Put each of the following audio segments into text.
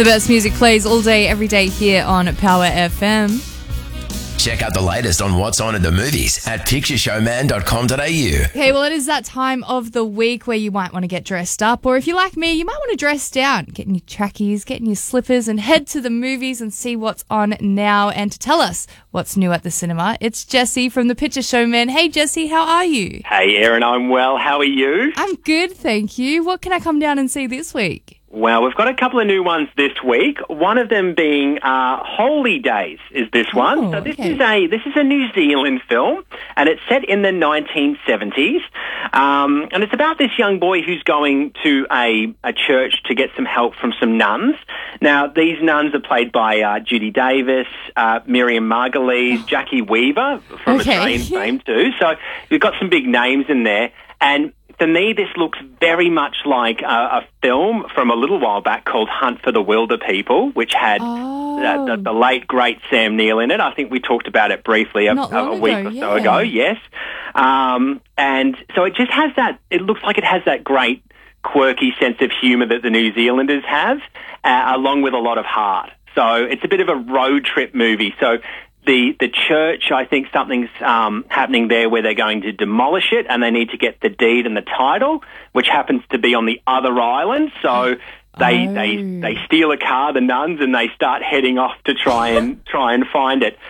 The best music plays all day, every day here on Power FM. Check out the latest on what's on in the movies at pictureshowman.com.au. Okay, well, it is that time of the week where you might want to get dressed up, or if you're like me, you might want to dress down. Getting your trackies, getting your slippers, and head to the movies and see what's on now. And to tell us what's new at the cinema, it's Jessie from The Picture Showman. Hey, Jessie, how are you? Hey, Erin, I'm well. How are you? I'm good, thank you. What can I come down and see this week? Well, we've got a couple of new ones this week. One of them being Holy Days is this one. So this is a New Zealand film, and it's set in the 1970s. And it's about this young boy who's going to a church to get some help from some nuns. Now, these nuns are played by Judy Davis, Miriam Margolyes, Jackie Weaver from Australian fame too. So we've got some big names in there. And for me, this looks very much like a film from a little while back called Hunt for the Wilder People, which had the late, great Sam Neill in it. I think we talked about it briefly a week or so ago, yes. And so it just has that, it looks like it has that great, quirky sense of humour that the New Zealanders have, along with a lot of heart. So it's a bit of a road trip movie. So the church, I think something's happening there where they're going to demolish it and they need to get the deed and the title, which happens to be on the other island. So they steal a car, the nuns, and they start heading off to try and find it.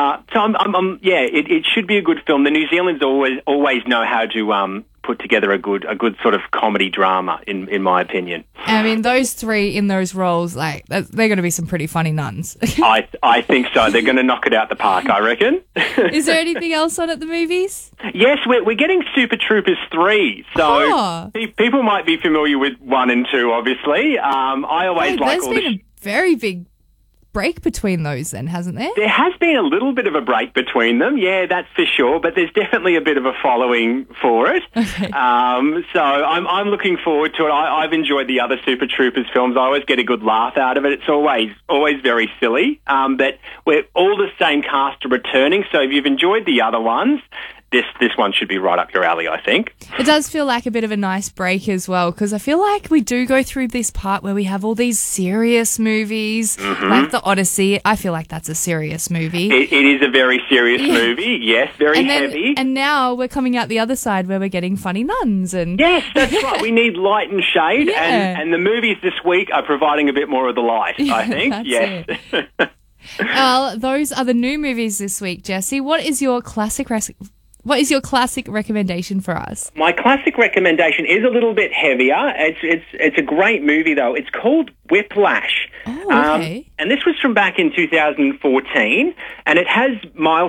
It should be a good film. The New Zealanders always know how to put together a good sort of comedy drama, in my opinion. I mean, those three in those roles, they're going to be some pretty funny nuns. I think so. They're going to knock it out the park, I reckon. Is there anything else on at the movies? Yes, we're getting Super Troopers 3, so people might be familiar with 1 and 2, obviously. I always like all There's been a very big break between those then, hasn't there? There has been a little bit of a break between them, yeah, that's for sure, but there's definitely a bit of a following for it. Okay. So I'm looking forward to it. I've enjoyed the other Super Troopers films. I always get a good laugh out of it. It's always very silly, but we're all the same cast are returning, so if you've enjoyed the other ones, this one should be right up your alley, I think. It does feel like a bit of a nice break as well, because I feel like we do go through this part where we have all these serious movies, like The Odyssey. I feel like that's a serious movie. It is a very serious movie, yes, very heavy. And now we're coming out the other side where we're getting funny nuns. Yes, that's right. We need light and shade, and the movies this week are providing a bit more of the light, I think. Yes. Well, those are the new movies this week, Jessie. What is your classic recommendation for us? My classic recommendation is a little bit heavier. It's a great movie, though. It's called Whiplash. Oh, okay. And this was from back in 2014, and it has Miles